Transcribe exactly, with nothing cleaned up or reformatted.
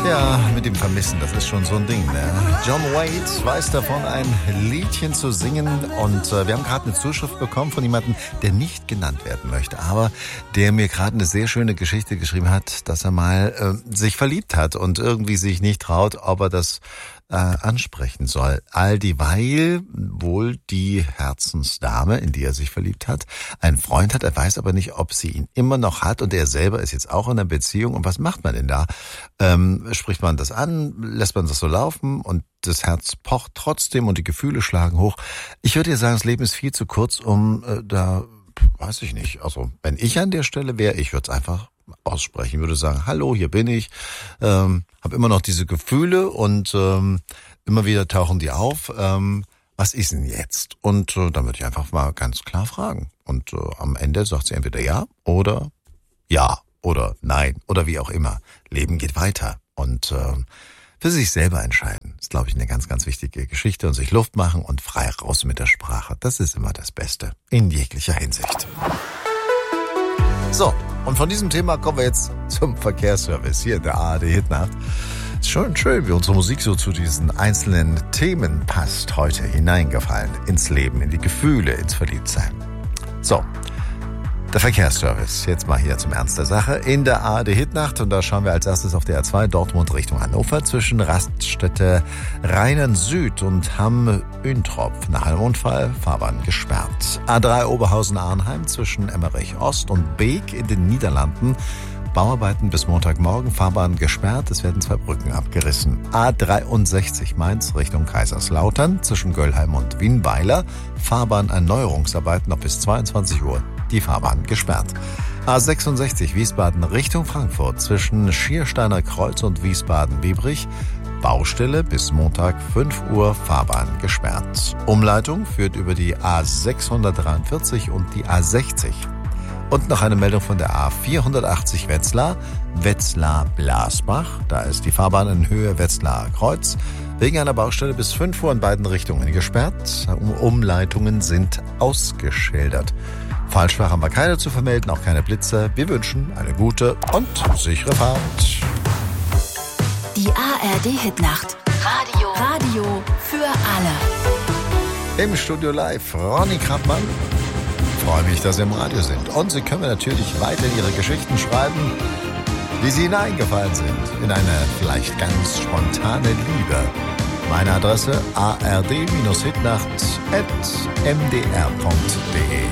Ja, mit dem Vermissen, das ist schon so ein Ding, ne? John Waite weiß davon, ein Liedchen zu singen. Und äh, wir haben gerade eine Zuschrift bekommen von jemandem, der nicht genannt werden möchte, aber der mir gerade eine sehr schöne Geschichte geschrieben hat, dass er mal äh, sich verliebt hat und irgendwie sich nicht traut, ob er das äh, ansprechen soll. All dieweil wohl die Herzensdame, in die er sich verliebt hat, einen Freund hat. Er weiß aber nicht, ob sie ihn immer noch hat, und er selber ist jetzt auch in einer Beziehung. Und was macht man denn da? Ähm, spricht man das an? Lässt man das so laufen? Und das Herz pocht trotzdem und die Gefühle schlagen hoch. Ich würde dir sagen, das Leben ist viel zu kurz, um äh, da, weiß ich nicht, also wenn ich an der Stelle wäre, ich würde es einfach aussprechen. Ich würde sagen, hallo, hier bin ich, ähm, habe immer noch diese Gefühle und ähm, immer wieder tauchen die auf. Ähm, was ist denn jetzt? Und äh, dann würde ich einfach mal ganz klar fragen. Und äh, am Ende sagt sie entweder ja oder ja oder nein oder wie auch immer. Leben geht weiter und äh, für sich selber entscheiden. Das ist, glaube ich, eine ganz, ganz wichtige Geschichte, und sich Luft machen und frei raus mit der Sprache. Das ist immer das Beste in jeglicher Hinsicht. So, und von diesem Thema kommen wir jetzt zum Verkehrsservice hier in der A R D Hitnacht. Ist schon schön, wie unsere Musik so zu diesen einzelnen Themen passt, heute hineingefallen ins Leben, in die Gefühle, ins Verliebtsein. So, der Verkehrsservice, jetzt mal hier zum Ernst der Sache, in der A R D Hitnacht, und da schauen wir als erstes auf der A zwei Dortmund Richtung Hannover zwischen Raststätte Rheinland Süd und Hamm-Üntrop. Nach einem Unfall, Fahrbahn gesperrt. A drei Oberhausen-Arnheim zwischen Emmerich Ost und Beek in den Niederlanden. Bauarbeiten bis Montagmorgen, Fahrbahn gesperrt, es werden zwei Brücken abgerissen. A dreiundsechzig Mainz Richtung Kaiserslautern zwischen Göllheim und Wienweiler. Fahrbahnerneuerungsarbeiten noch bis zweiundzwanzig Uhr. Die Fahrbahn gesperrt. A sechsundsechzig Wiesbaden Richtung Frankfurt zwischen Schiersteiner Kreuz und Wiesbaden-Biebrich. Baustelle bis Montag fünf Uhr, Fahrbahn gesperrt. Umleitung führt über die A sechshundertdreiundvierzig und die A sechzig. Und noch eine Meldung von der A vierhundertachtzig Wetzlar, Wetzlar-Blasbach. Da ist die Fahrbahn in Höhe Wetzlar Kreuz wegen einer Baustelle bis fünf Uhr in beiden Richtungen gesperrt. Umleitungen sind ausgeschildert. Falschfahrer haben wir keine zu vermelden, auch keine Blitzer. Wir wünschen eine gute und sichere Fahrt. Die A R D Hitnacht. Radio. Radio für alle. Im Studio live Ronny Krappmann. Ich freue mich, dass Sie im Radio sind. Und Sie können mir natürlich weiter Ihre Geschichten schreiben, wie Sie hineingefallen sind in eine vielleicht ganz spontane Liebe. Meine Adresse a r d Hitnacht at m d r punkt d e.